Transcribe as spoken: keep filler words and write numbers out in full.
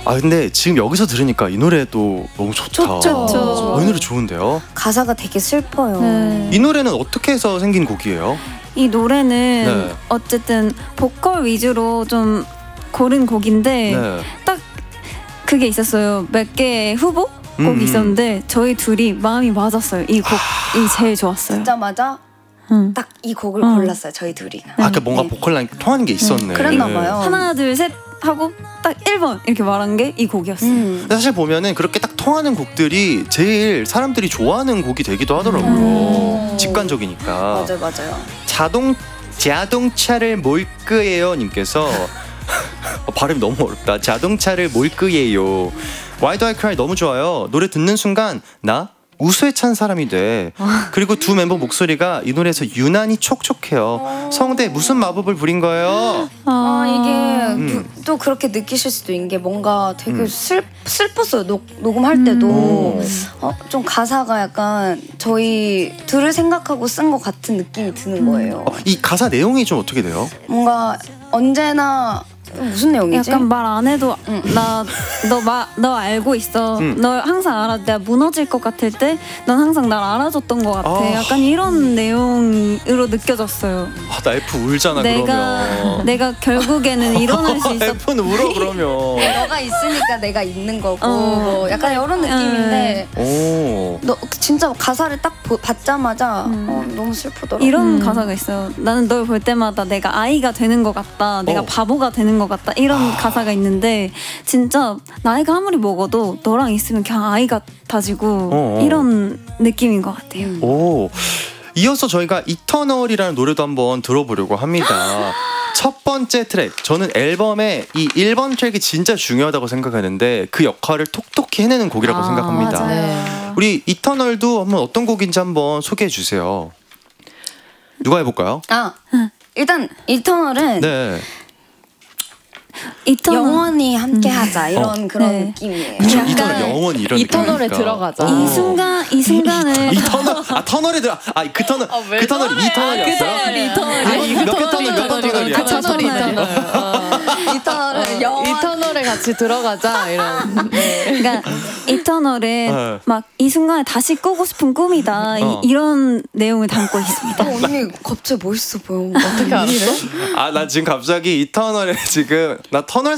아 근데 지금 여기서 들으니까 이 노래도 너무 좋다. 좋죠. 어, 이 노래 좋은데요. 가사가 되게 슬퍼요. 네. 이 노래는 어떻게 해서 생긴 곡이에요? 이 노래는 네. 어쨌든 보컬 위주로 좀 고른 곡인데 네. 딱 그게 있었어요. 몇 개의 후보 곡이 음. 있었는데 저희 둘이 마음이 맞았어요. 이 곡이 제일 좋았어요. 듣자마자 응. 딱 이 곡을 어. 골랐어요. 저희 둘이. 아까 뭔가 네. 보컬 라인 통하는 게 있었네. 그랬나 봐요. 하나 둘 셋 하고 딱 일 번 이렇게 말한 게 이 곡이었어요. 음. 사실 보면은 그렇게 딱 통하는 곡들이 제일 사람들이 좋아하는 곡이 되기도 하더라고요. 음. 직관적이니까. 맞아요, 맞아요. 자동 자동차를 몰 끄예요 님께서 어, 발음이 너무 어렵다. 자동차를 몰 끄예요. Why Do I Cry 너무 좋아요. 노래 듣는 순간 나 우수에 찬 사람이 돼. 그리고 두 멤버 목소리가 이 노래에서 유난히 촉촉해요. 성대 무슨 마법을 부린 거예요? 아 이게 음. 그, 또 그렇게 느끼실 수도 있는 게 뭔가 되게 음. 슬, 슬펐어요. 녹, 녹음할 때도 음. 어, 좀 가사가 약간 저희 둘을 생각하고 쓴 것 같은 느낌이 드는 거예요. 어, 이 가사 내용이 좀 어떻게 돼요? 뭔가 언제나 무슨 내용이지? 약간 말 안 해도 응. 나 너 마 너 알고 있어. 응. 널 항상 알아. 내가 무너질 것 같을 때 넌 항상 날 알아줬던 것 같아. 아. 약간 이런 내용으로 느껴졌어요. 아, 나 F 울잖아 내가 그러면. 내가 결국에는 일어날 수 있었. F는 울어 그러면. 너가 있으니까 내가 있는 거고 어. 뭐 약간 이런 느낌인데 오. 너 진짜 가사를 딱 보, 받자마자 음. 어, 너무 슬프더라고. 이런 음. 가사가 있어요. 나는 널 볼 때마다 내가 아이가 되는 것 같다. 내가 어. 바보가 되는 것 같다. 이런 가사가 있는데 진짜 나이가 아무리 먹어도 너랑 있으면 그냥 아이 같아지고 어, 어. 이런 느낌인 것 같아요. 오. 이어서 저희가 이터널이라는 노래도 한번 들어보려고 합니다. 첫 번째 트랙. 저는 앨범의 이 일 번 트랙이 진짜 중요하다고 생각하는데 그 역할을 톡톡히 해내는 곡이라고 아, 생각합니다. 맞아요. 우리 이터널도 한번 어떤 곡인지 한번 소개해 주세요. 누가 해볼까요? 아 일단 이터널은 네. 이터널 영원히 함께하자 이런 어. 그런 네. 느낌이에요. 그쵸, 약간 이터널 영원히 이런 이터널에 느낌이니까. 들어가자. 어. 이 순간 이 순간을 이 터널 아 터널에 들어 아그 터널 아, 왜 그 터널 이 저래? 터널이었어요? 아, 그 터널, 이 터널. 아, 아니, 몇 그 개 터널 몇 번 터널이야? 그 터널, 이 터널. 터널. 어. 이터널은 영원. 이 터널에 같이 들어가자 이런. 네. 그러니까 이터널은 네. 막 이 순간에 다시 꾸고 싶은 꿈이다. 어. 이, 이런 내용을 담고 있습니다. 어, 언니 갑자기 멋있어 보여. 어떻게 알았어? 아 나 지금 갑자기 이 터널에 지금 나 터널